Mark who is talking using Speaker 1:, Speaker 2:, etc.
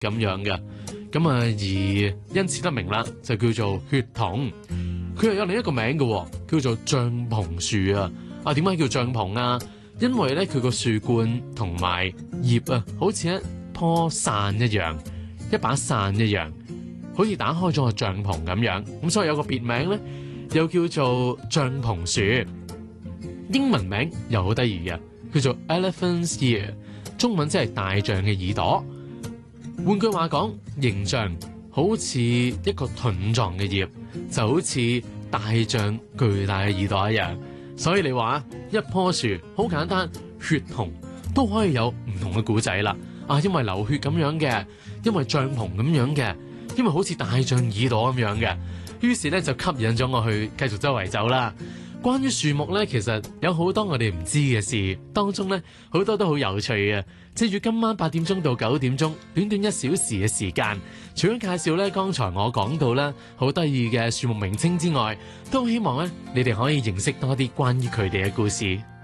Speaker 1: 咁樣嘅。咁啊，而因此得名啦，就叫做血桐。佢又有另一個名嘅，叫做帳篷樹啊。啊，點解叫帳篷啊？因為咧佢個樹冠同埋葉啊，好似一棵傘一樣，一把傘一樣，好似打開咗個帳篷咁樣。咁所以有個別名咧，又叫做帳篷樹。英文名又好得意嘅，叫做 Elephant's Ear， 中文即係大象嘅耳朵。換句話講，形象好似一個盾狀嘅葉，就好似大象巨大嘅耳朵一樣。所以你話一棵樹好簡單，血桐都可以有唔同嘅故仔啦。啊，因為流血咁樣嘅，因為帳篷咁樣嘅，因為好似大象耳朵咁樣嘅，於是咧就吸引咗我去繼續周圍走啦。關於樹木咧，其實有好多我哋唔知嘅事，當中咧好多都好有趣嘅。借住今晚8點鐘到9點鐘，短短1小時嘅時間，除咗介紹咧剛才我講到咧好得意嘅樹木名稱之外，都希望咧你哋可以認識多啲關於佢哋嘅故事。